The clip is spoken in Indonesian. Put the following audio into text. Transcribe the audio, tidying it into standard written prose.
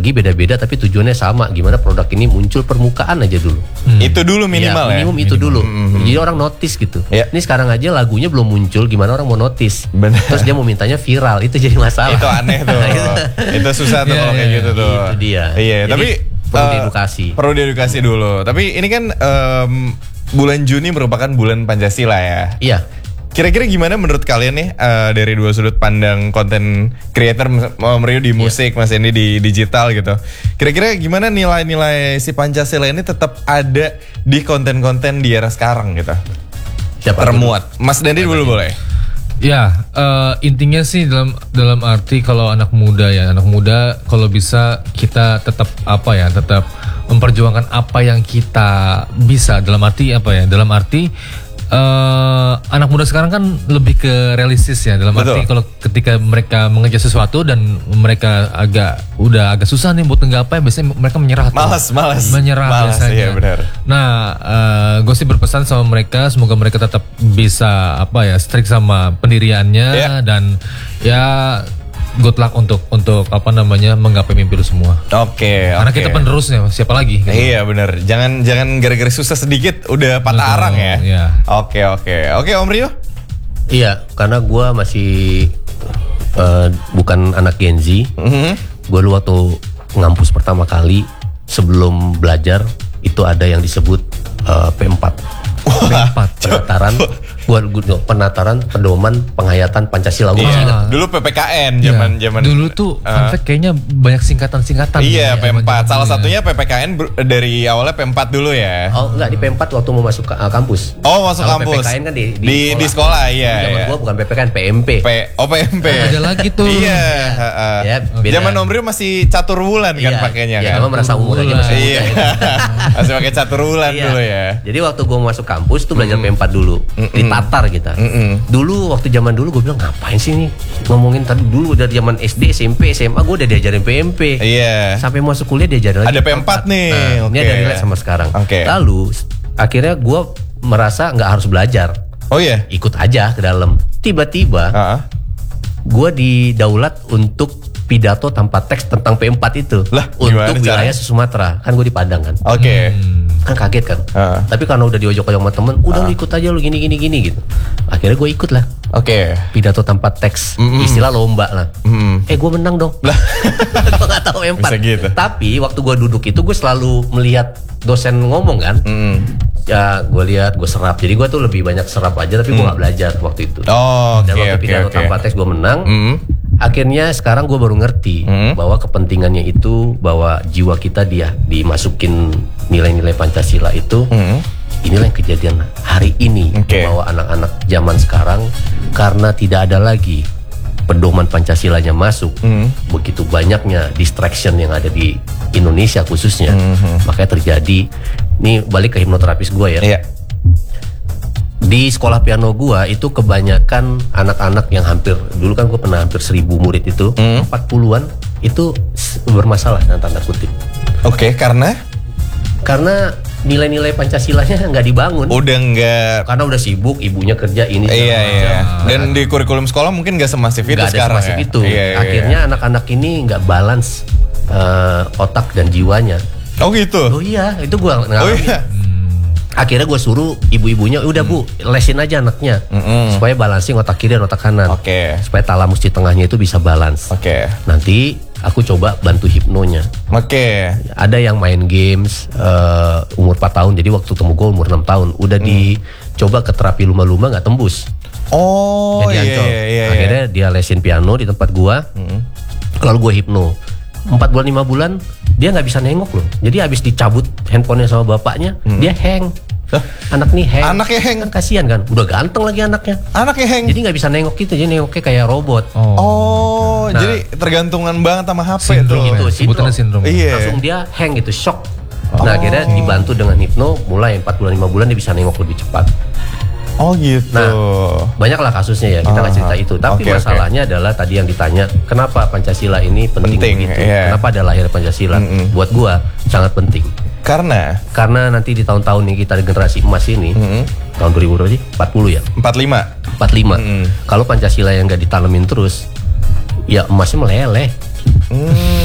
lagi beda-beda tapi tujuannya sama. Gimana produk ini muncul permukaan aja dulu. Itu dulu minimal ya. Minimum itu dulu. Jadi orang notice gitu. Ini sekarang aja lagunya belum muncul, gimana orang mau notice? Bener. Terus dia mau mintanya viral, itu jadi masalah. Itu aneh tuh. Itu susah tuh kalau kayak gitu tuh. Itu dia. Iya, Jadi, tapi perlu diedukasi. Perlu diedukasi dulu. Tapi ini kan bulan Juni merupakan bulan Pancasila ya. Iya. Kira-kira gimana menurut kalian nih dari dua sudut pandang konten creator, Rio di musik, Mas Hendy di digital gitu. Kira-kira gimana nilai-nilai si Pancasila ini tetap ada di konten-konten di era sekarang gitu? Siapa termuat? Mas Dendi dulu boleh. Ya, intinya sih dalam arti kalau anak muda kalau bisa kita tetap tetap memperjuangkan apa yang kita bisa, dalam arti anak muda sekarang kan lebih ke realistis ya, dalam arti kalau ketika mereka mengejar sesuatu dan mereka udah agak susah nih buat nggapai, biasanya mereka menyerah. Malas biasanya. Iya benar. Nah, gue sih berpesan sama mereka, semoga mereka tetap bisa strict sama pendiriannya dan ya good luck untuk menggapai mimpi lu semua. Oke. Karena kita penerusnya, siapa lagi? Gitu. Iya benar. Jangan gara-gara susah sedikit udah patah arang ya. Iya. Oke, Om Rio? Iya, karena gue masih bukan anak Gen Z. Gue dulu waktu ngampus pertama kali sebelum belajar itu ada yang disebut P4. Penataran pedoman penghayatan Pancasila. Dulu PPKN zaman. Dulu tuh fun fact kayaknya banyak singkatan-singkatan. Iya, P4. Salah satunya PPKN dari awalnya P4 dulu ya. Oh, enggak, di P4 waktu mau masuk kampus. Oh, masuk kampus. PPKN kan di sekolah, iya. Zaman gua bukan PPKN, PMP. PMP. Ada lagi tuh. Iya. Zaman Om Rio masih catur wulan kan pakainya kan. Iya, emang merasa umur aja masih muda. Masih pakai catur wulan dulu ya. Jadi waktu gua masuk kampus tuh belajar P4 dulu. Ditatar kita. Dulu waktu zaman dulu gue bilang ngapain sih nih ngomongin tadi dulu dari zaman SD, SMP, SMA gue udah diajarin PMP. Iya. Sampai masuk kuliah diajarin lagi. Ada P4 nih. Ini ada nilai sama sekarang. Lalu akhirnya gue merasa nggak harus belajar. Oh iya. Ikut aja ke dalam. Tiba-tiba gue didaulat untuk pidato tanpa teks tentang P4 itu. Lah, untuk wilayah Sumatera. Kan gue di Padang kan. Kan kaget kan. Tapi karena udah diojok-ojok sama temen, udah lu ikut aja lu gini gitu. Akhirnya gue ikut lah. Pidato tanpa teks, istilah lomba lah. Gue menang dong. Gue gak tahu P4. Gitu. Tapi waktu gue duduk itu gue selalu melihat dosen ngomong kan. Ya gue lihat, gue serap. Jadi gue tuh lebih banyak serap aja, tapi gue gak belajar waktu itu. Dan waktu pidato tanpa teks gue menang. Akhirnya sekarang gue baru ngerti bahwa kepentingannya itu, bahwa jiwa kita dimasukin nilai-nilai Pancasila itu. Inilah yang kejadian hari ini bahwa anak-anak zaman sekarang karena tidak ada lagi pedoman Pancasilanya masuk, begitu banyaknya distraction yang ada di Indonesia khususnya, makanya terjadi. Ini balik ke hipnoterapis gue ya. Di sekolah piano gua itu kebanyakan anak-anak yang dulu kan gua pernah hampir 1.000 murid itu, 40-an itu bermasalah dengan tanda kutip. Karena nilai-nilai Pancasilanya nggak dibangun. Karena udah sibuk, ibunya kerja ini. Iya. Dan di kurikulum sekolah mungkin nggak semasif itu sekarang ya. Akhirnya anak-anak ini nggak balance otak dan jiwanya. Oh gitu. Oh iya, itu gua ngalamin. Akhirnya gue suruh ibu-ibunya, udah bu, lesin aja anaknya supaya balancing otak kiri dan otak kanan, supaya talamus di tengahnya itu bisa balance. Nanti aku coba bantu hipnonya. Ada yang main games umur 4 tahun, jadi waktu temu gue umur 6 tahun udah dicoba ke terapi lumba-lumba nggak tembus. Akhirnya dia lesin piano di tempat gue, lalu gue hipno 4 bulan 5 bulan dia nggak bisa nengok loh. Jadi habis dicabut handphonenya sama bapaknya, dia hang. Anaknya hang. Kan kasihan kan, udah ganteng lagi anaknya hang. Jadi nggak bisa nengok gitu, jadi nengoknya kayak robot. Jadi tergantungan banget sama HP itu. Sebutannya sindrom. Langsung dia hang gitu, shock. Nah akhirnya dibantu dengan hipno, mulai 4 bulan 5 bulan dia bisa nengok lebih cepat. Gitu. Nah, banyaklah kasusnya ya, kita nggak cerita itu. Tapi masalahnya adalah tadi yang ditanya, kenapa Pancasila ini penting begitu? Kenapa ada lahir Pancasila? Buat gua sangat penting. Karena nanti di tahun-tahun ini kita generasi emas ini, tahun 2000 berapa sih? 40 ya? 45. Kalau Pancasila yang nggak ditanemin terus, ya emasnya meleleh.